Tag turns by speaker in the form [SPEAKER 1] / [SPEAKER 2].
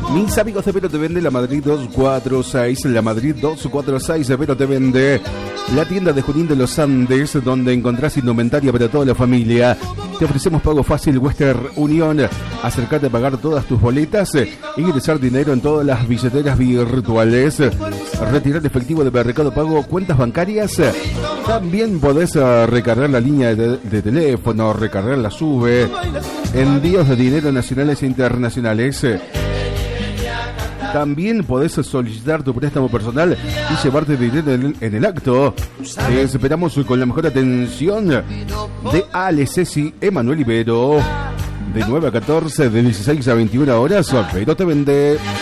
[SPEAKER 1] Mis amigos de Vero Te Vende, la Madrid 246, la Madrid 246 de Vero Te Vende, la tienda de Junín de los Andes, donde encontrás indumentaria para toda la familia. Te ofrecemos pago fácil Western Union. Acércate a pagar todas tus boletas, ingresar dinero en todas las billeteras virtuales, retirar efectivo de Mercado Pago, cuentas bancarias. También podés recargar la línea de teléfono, recargar la SUBE, envíos de dinero nacionales e internacionales. También podés solicitar tu préstamo personal y llevarte dinero en el acto. Te esperamos con la mejor atención de Ale, Ceci, Emanuel y Vero. De 9 a 14, de 16 a 21 horas, Vero Te Vende.